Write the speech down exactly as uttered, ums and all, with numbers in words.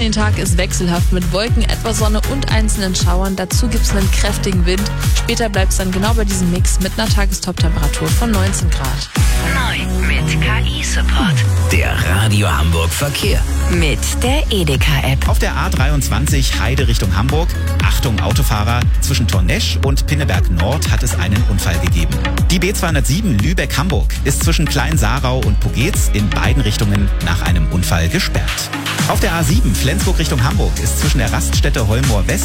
den Tag ist wechselhaft mit Wolken, etwas Sonne und einzelnen Schauern. Dazu gibt es einen kräftigen Wind. Später bleibt es dann genau bei diesem Mix mit einer Tagestop-Temperatur von neunzehn Grad. Neu mit K I-Support. Der Radio Hamburg Verkehr. Mit der Edeka-App. Auf der A dreiundzwanzig Heide Richtung Hamburg. Achtung Autofahrer, zwischen Tornesch und Pinneberg Nord hat es einen Unfall gegeben. Die B zweihundertsieben Lübeck-Hamburg ist zwischen Klein-Sarau und Pogetz in beiden Richtungen nach einem Unfall gesperrt. Auf der A sieben Flensburg Richtung Hamburg ist zwischen der Raststätte Holmoor West